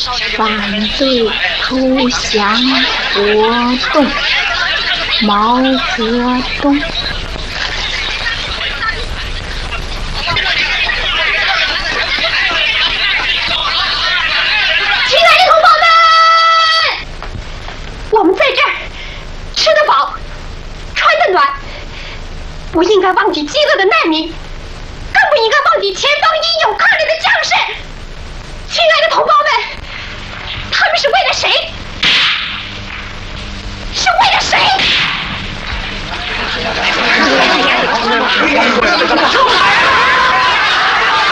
反对投降活动，毛泽东。 亲爱的同胞们，我们在这儿吃得饱，穿得暖，不应该忘记饥饿的难民。